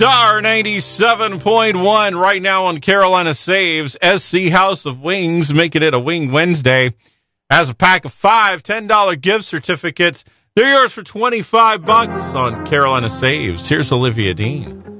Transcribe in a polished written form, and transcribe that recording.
Star 97.1 right now on Carolina Saves. SC House of Wings, making it a Wing Wednesday. Has a pack of five $10 gift certificates. They're yours for $25 on Carolina Saves. Here's Olivia Dean.